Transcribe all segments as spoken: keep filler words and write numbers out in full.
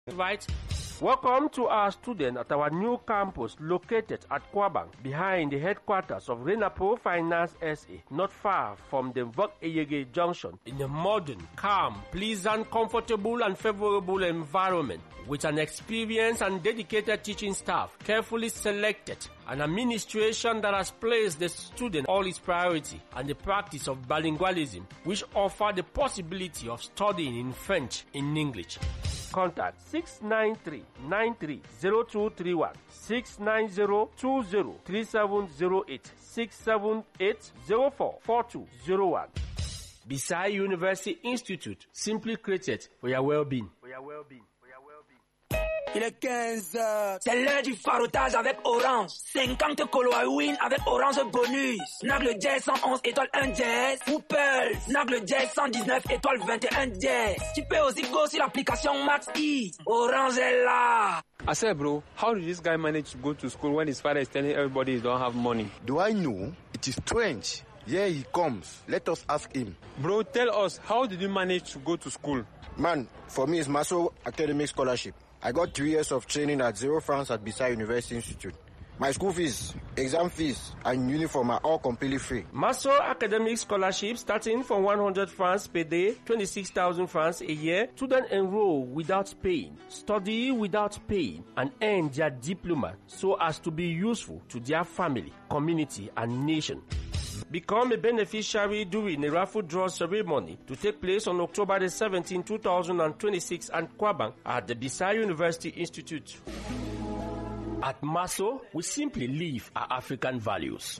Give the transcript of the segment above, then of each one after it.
Right. Welcome to our students at our new campus located at Kwabang, behind the headquarters of Renapo Finance S A, not far from the Vok Eyege Junction, in a modern, calm, pleasant, comfortable and favorable environment, with an experienced and dedicated teaching staff, carefully selected, an administration that has placed the student all its priority, and the practice of bilingualism, which offer the possibility of studying in French in English. Contact six nine three, nine three zero two three one, six nine zero, two zero, three seven zero eight, six seven eight zero four, four two zero one. Bisai University Institute, simply created for your well-being. For your well-being. For your well-being. Il est quinze heures. C'est l'heure du farotage avec Orange. cinquante colos à win avec Orange bonus. Nagle Jazz cent onze étoiles un Jazz. Ou Pulse. Nagle Jazz cent dix-neuf étoiles vingt et un Jazz. Tu peux aussi go sur l'application Max E. Orange est là. I said, bro, how did this guy manage to go to school when his father is telling everybody he don't have money? Do I know? It is strange. Here he comes. Let us ask him. Bro, tell us, how did you manage to go to school? Man, for me it's Maso Academic Scholarship. I got three years of training at Zero France at Bisai University Institute. My school fees, exam fees, and uniform are all completely free. Maso Academic Scholarship starting from one hundred francs per day, twenty-six thousand francs a year. Students enroll without paying, study without paying, and earn their diploma so as to be useful to their family, community, and nation. Become a beneficiary during a raffle draw ceremony to take place on October the seventeenth, two thousand twenty-six at Kwabang at the Bisai University Institute. At Maso, we simply live our African values.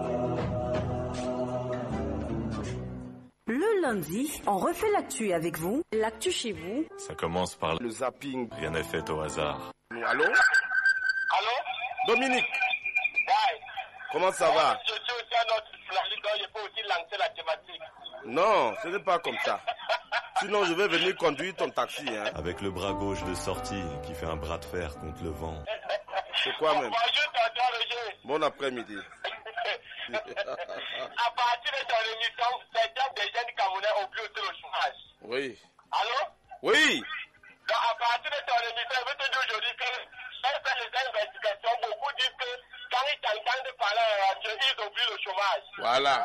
Le lundi, on refait l'actu avec vous. L'actu chez vous. Ça commence par Le zapping. rien n'est fait au hasard. Allô? Allô? Dominique, Ouais. comment ça va? Je suis aussi un autre journaliste, donc je peux aussi lancer la thématique. Non, ce n'est pas comme ça. Sinon, je vais venir conduire ton taxi, hein. Avec le bras gauche de sortie qui fait un bras de fer contre le vent. C'est quoi même? Bonjour, tonton Roger. Bon après-midi. À partir de ton émission, certains des jeunes Camerounais ont plus aussi le chômage. Oui. Allô? Oui. Donc, à partir de ton émission, je veux te dire aujourd'hui que j'ai fait les investigations. Beaucoup disent que quand ils t'entendent parler à la radio, ils ont plus le chômage. Voilà.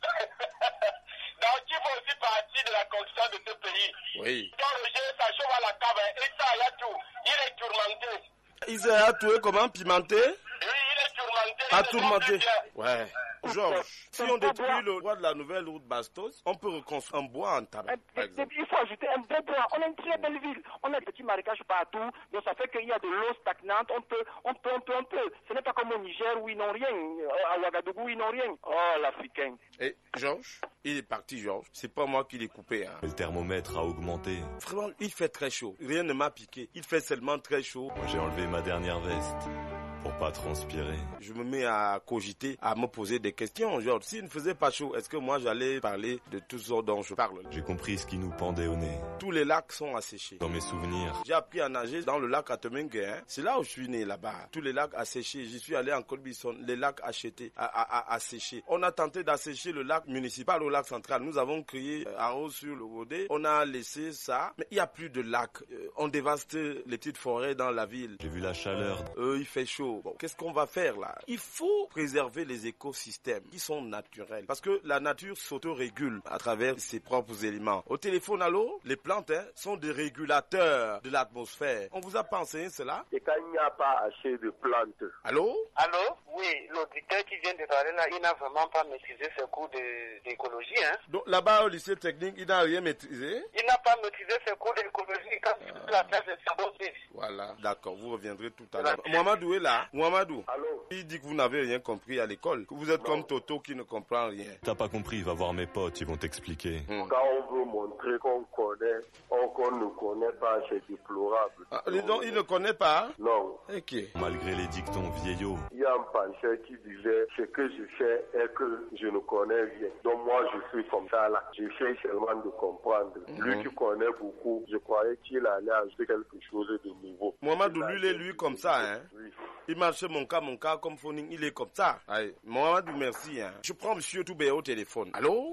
Donc, tu fais aussi partie de la constitution de ce pays. Oui. Quand Roger, ça chauffe à la cave, et ça, il y a tout. Il est tourmenté. Isaiah, tu es comment? Pimenté? Oui, il est tourmenté. À il ne tourmenté. sent plus bien. Ouais. Georges, si on détruit le bois de la nouvelle route Bastos, on peut reconstruire un bois en tabac, par exemple. Il faut ajouter un beau bois. On a une très belle ville. On a des petits marécages partout. Donc ça fait qu'il y a de l'eau stagnante. On peut, on peut, on peut, on peut. Ce n'est pas comme au Niger où ils n'ont rien. À Ouagadougou, ils n'ont rien. Oh, l'Africain. Et Georges, il est parti, Georges. C'est pas moi qui l'ai coupé, hein. Le thermomètre a augmenté. Vraiment, il fait très chaud. Rien ne m'a piqué. Il fait seulement très chaud. Moi, j'ai enlevé ma dernière veste pour pas transpirer. Je me mets à cogiter, à me poser des questions. Genre, s'il ne faisait pas chaud, est-ce que moi j'allais parler de tout ce dont je parle? J'ai compris ce qui nous pendait au nez. Tous les lacs sont asséchés. Dans mes souvenirs, J'ai appris à nager dans le lac Atemengue, hein. C'est là où je suis né, là-bas. Tous les lacs asséchés. J'y suis allé en Côte-Bisson. Les lacs achetés, à, à, à, asséchés. On a tenté d'assécher le lac municipal au lac central. Nous avons créé euh, en haut sur le Rodé. On a laissé ça. Mais il n'y a plus de lac. Euh, on dévaste les petites forêts dans la ville. j'ai vu la chaleur. Euh, il fait chaud. Bon, qu'est-ce qu'on va faire là? Il faut préserver les écosystèmes qui sont naturels. Parce que la nature s'autorégule à travers ses propres éléments. Au téléphone, allô? Les plantes, hein, sont des régulateurs de l'atmosphère. On vous a pas enseigné cela? Et quand il n'y a pas assez de plantes. Allô? Allô? Oui, l'auditeur qui vient de parler là, il n'a vraiment pas maîtrisé ce cours de- d'écologie, hein. Donc là-bas au lycée technique, il n'a rien maîtrisé? Il n'a pas maîtrisé ce cours d'écologie quand il fait la classe de secondaire. Voilà, d'accord, vous reviendrez tout à l'heure. Mohamedou est là. Mohamedou, Allô? il dit que vous n'avez rien compris à l'école, que vous êtes comme Toto qui ne comprend rien. T'as pas compris, va voir mes potes, ils vont t'expliquer. Hmm. Quand on veut montrer qu'on connaît, on qu'on ne connaît pas, c'est déplorable. Ah, donc il ne connaît pas? Non. Ok. Malgré les dictons vieillots, Il y a un penseur qui disait, ce que je fais est que je ne connais rien. Donc moi, je suis comme ça là. J'essaie seulement de comprendre. Lui qui connaît beaucoup, je croyais qu'il allait ajouter quelque chose de nouveau. Mohamedou, lui, il est lui comme ça, hein. Oui. Il marche mon cas, mon cas, comme phoning, il est comme ça. Allez, Mohamedou, merci, hein. Je prends monsieur Toubé au téléphone. Allô? Oui,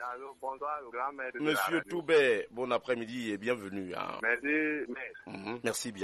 Alors, bonsoir, le grand maître. Monsieur Toubé, bon après-midi et bienvenue. Hein. Merci. Mmh, merci bien.